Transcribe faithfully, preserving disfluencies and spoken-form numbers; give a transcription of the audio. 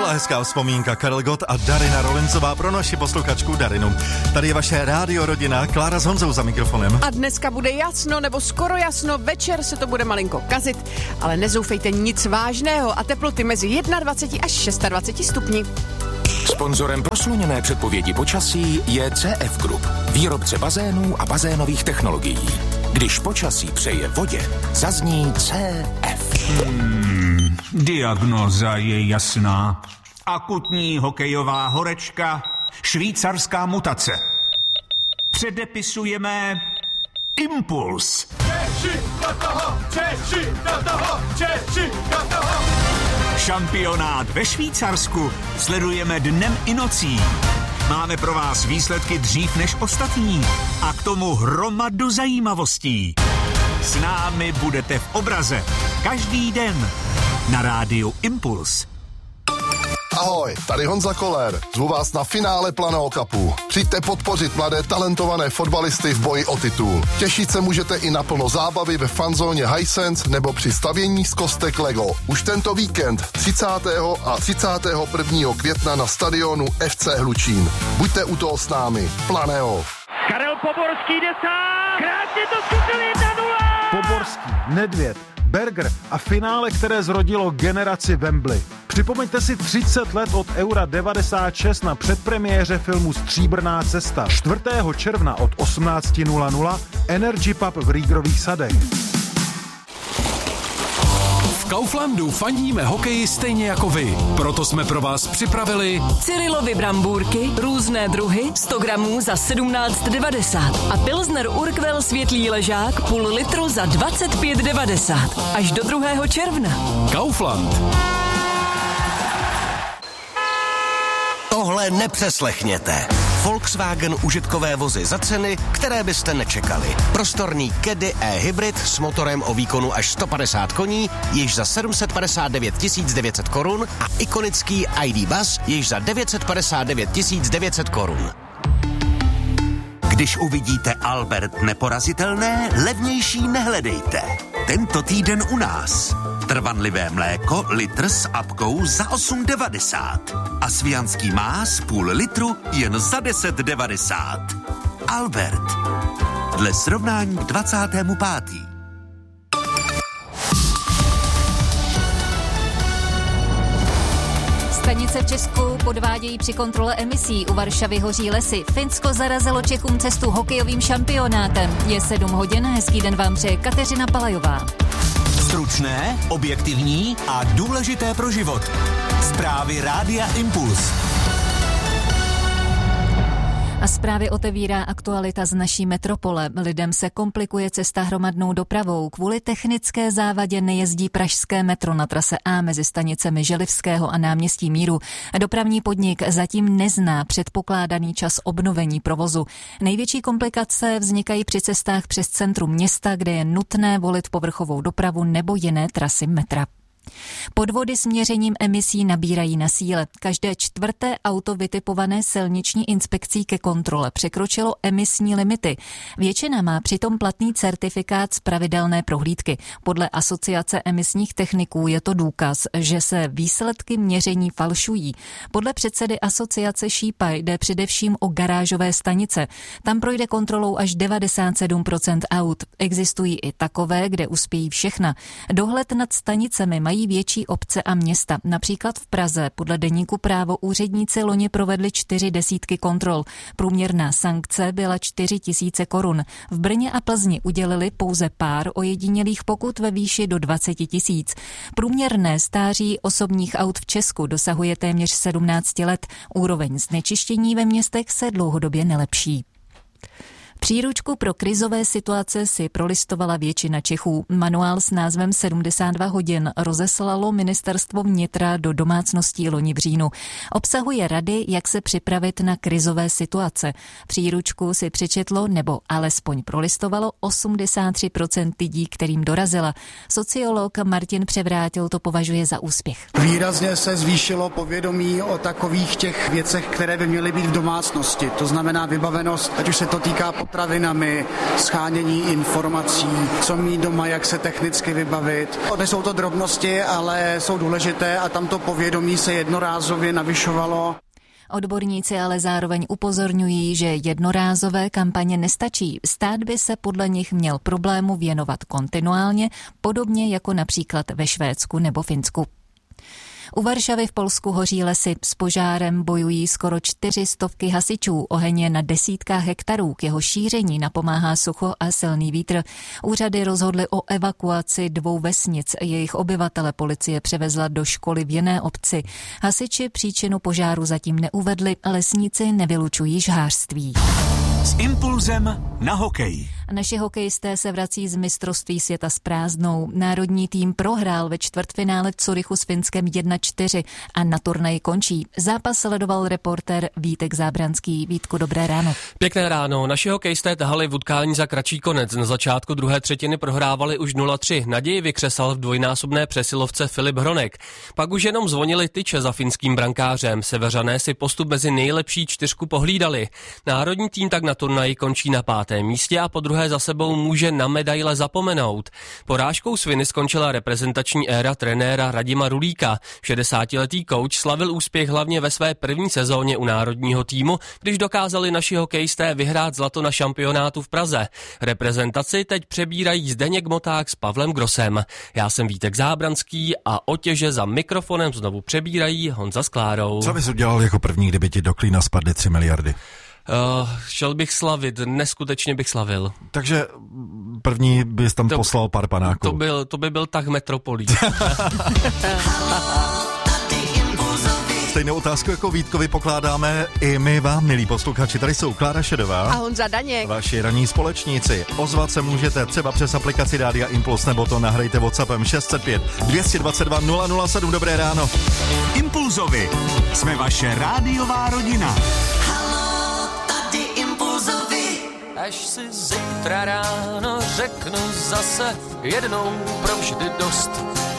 Docela hezká vzpomínka, Karel Gott a Darina Rolincová pro naši posluchačku Darinu. Tady je vaše rádio rodina, Klára s Honzou za mikrofonem. A dneska bude jasno, nebo skoro jasno, večer se to bude malinko kazit, ale nezoufejte, nic vážného a teploty mezi dvacet jedna až dvacet šest stupni. Sponzorem prosluněné předpovědi počasí je C F Group, výrobce bazénů a bazénových technologií. Když počasí přeje vodě, zazní C F. Hmm, diagnóza je jasná. Akutní hokejová horečka, švýcarská mutace. Předepisujeme Impuls. Češi do toho, Češi do toho, Češi do toho. Šampionát ve Švýcarsku sledujeme dnem i nocí. Máme pro vás výsledky dřív než ostatní a k tomu hromadu zajímavostí. S námi budete v obraze každý den na rádiu Impuls. Ahoj, tady Honza Koller. Zvu vás na finále Planého Cupu. Přijďte podpořit mladé talentované fotbalisty v boji o titul. Těšit se můžete i na plno zábavy ve fanzóně Hisense nebo při stavění z kostek Lego. Už tento víkend třicátého a třicátého prvního května na stadionu F C Hlučín. Buďte u toho s námi. Planého. Karel Poborský jde sám. Krásně to zkusil jedna nula. Poborský, Nedvěd, Berger a finále, které zrodilo generaci Wembley. Připomeňte si třicet let od Eura devadesát šest na předpremiéře filmu Stříbrná cesta. čtvrtého června od osmnáct nula nula Energy Pub v Rýgrových sadech. V Kauflandu fandíme hokeji stejně jako vy. Proto jsme pro vás připravili Cyrilovy brambůrky, různé druhy, sto gramů za sedmnáct devadesát a Pilsner Urquell světlý ležák půl litru za dvacet pět devadesát. Až do druhého června. Kaufland. Tohle nepřeslechněte. Volkswagen užitkové vozy za ceny, které byste nečekali. Prostorný Caddy e-hybrid s motorem o výkonu až sto padesát koní, již za sedm set padesát devět tisíc devět set korun a ikonický I D Buzz již za devět set padesát devět tisíc devět set korun. Když uvidíte Albert neporazitelné, levnější nehledejte. Tento týden u nás. Trvanlivé mléko, litr s apkou za osm devadesát. A svijanský más půl litru jen za deset devadesát. Albert. Dle srovnání k dvacátému pátému Stanice v Česku podvádějí při kontrole emisí. U Varšavy hoří lesy. Finsko zarazilo Čechům cestu hokejovým šampionátem. Je sedm hodin, hezký den vám přeje Kateřina Palajová. Stručné, objektivní a důležité pro život. Zprávy Rádia Impuls. A zprávy otevírá aktualita z naší metropole. Lidem se komplikuje cesta hromadnou dopravou. Kvůli technické závadě nejezdí pražské metro na trase A mezi stanicemi Želivského a náměstí Míru. Dopravní podnik zatím nezná předpokládaný čas obnovení provozu. Největší komplikace vznikají při cestách přes centrum města, kde je nutné volit povrchovou dopravu nebo jiné trasy metra. Podvody s měřením emisí nabírají na síle. Každé čtvrté auto vytipované silniční inspekcí ke kontrole překročilo emisní limity. Většina má přitom platný certifikát z pravidelné prohlídky. Podle Asociace emisních techniků je to důkaz, že se výsledky měření falšují. Podle předsedy asociace Šípa jde především o garážové stanice. Tam projde kontrolou až devadesát sedm procent aut. Existují i takové, kde uspějí všechna. Dohled nad stanicemi mají větší obce a města. Například v Praze podle deníku Právo úředníci loni provedli čtyři desítky kontrol. Průměrná sankce byla čtyři tisíce korun. V Brně a Plzni udělili pouze pár ojedinělých pokut ve výši do dvacet tisíc. Průměrné stáří osobních aut v Česku dosahuje téměř sedmnáct let. Úroveň znečištění ve městech se dlouhodobě nelepší. Příručku pro krizové situace si prolistovala většina Čechů. Manuál s názvem sedmdesát dva hodin rozeslalo ministerstvo vnitra do domácností loni v říjnu. Obsahuje rady, jak se připravit na krizové situace. Příručku si přečetlo nebo alespoň prolistovalo osmdesát tři procent lidí, kterým dorazila. Sociolog Martin Převrátil to považuje za úspěch. Výrazně se zvýšilo povědomí o takových těch věcech, které by měly být v domácnosti. To znamená vybavenost, ať už se to týká potravinami, schánění informací, co mít doma, jak se technicky vybavit. Nejsou to drobnosti, ale jsou důležité a tamto povědomí se jednorázově navyšovalo. Odborníci ale zároveň upozorňují, že jednorázové kampaně nestačí. Stát by se podle nich měl problému věnovat kontinuálně, podobně jako například ve Švédsku nebo Finsku. U Varšavy v Polsku hoří lesy. S požárem bojují skoro čtyři stovky hasičů. Oheň je na desítkách hektarů. K jeho šíření napomáhá sucho a silný vítr. Úřady rozhodly o evakuaci dvou vesnic. Jejich obyvatele policie převezla do školy v jiné obci. Hasiči příčinu požáru zatím neuvedli, lesníci nevylučují žhářství. S impulzem na hokej. Naši hokejisté se vrací z mistrovství světa s prázdnou. Národní tým prohrál ve čtvrtfinále v Curychu s Finskem jedna čtyři a na turnaji končí. Zápas sledoval reportér Vítek Zábranský. Vítku, dobré ráno. Pěkné ráno. Naši hokejisté tahali v utkání za kratší konec. Na začátku druhé třetiny prohrávali už nula tři. Naději vykřesal v dvojnásobné přesilovce Filip Hronek. Pak už jenom zvonili tyče za finským brankářem. Seveřané si postup mezi nejlepší čtyřku pohlídali. Národní tým tak na turnaji končí na pátém místě a po druhé za sebou může na medaile zapomenout. Porážkou s Finy skončila reprezentační éra trenéra Radima Rulíka. šedesátiletý kouč slavil úspěch hlavně ve své první sezóně u národního týmu, když dokázali naši hokejisté vyhrát zlato na šampionátu v Praze. Reprezentaci teď přebírají Zdeněk Moták s Pavlem Grossem. Já jsem Vítek Zábranský a otěže za mikrofonem znovu přebírají Honza s Klárou. Co bys udělal jako první, kdyby ti do klína spadly tři miliardy? Uh, šel bych slavit, neskutečně bych slavil. Takže první bys tam to, poslal pár panáků. To, byl, to by byl tak metropolí. Stejnou otázku jako Vítkovi pokládáme i my vám, milí posluchači. Tady jsou Klára Šedová a Honza Daněk. Vaši ranní společníci. Ozvat se můžete třeba přes aplikaci Rádia Impuls, nebo to nahrajte WhatsAppem šest set pět dvě dvacet dva nula nula sedm. Dobré ráno. Impulzovi. Jsme vaše rádiová rodina. Až si zítra ráno řeknu zase jednou provždy dost.